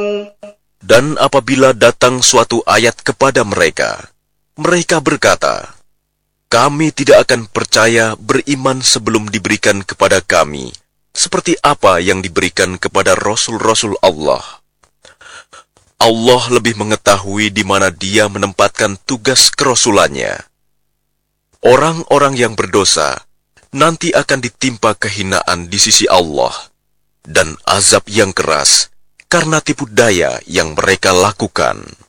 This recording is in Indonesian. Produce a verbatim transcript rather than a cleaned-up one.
Dan apabila datang suatu ayat kepada mereka, mereka berkata, "Kami tidak akan percaya beriman sebelum diberikan kepada kami seperti apa yang diberikan kepada Rasul-Rasul Allah." Allah lebih mengetahui di mana Dia menempatkan tugas kerasulannya. Orang-orang yang berdosa nanti akan ditimpa kehinaan di sisi Allah dan azab yang keras karena tipu daya yang mereka lakukan.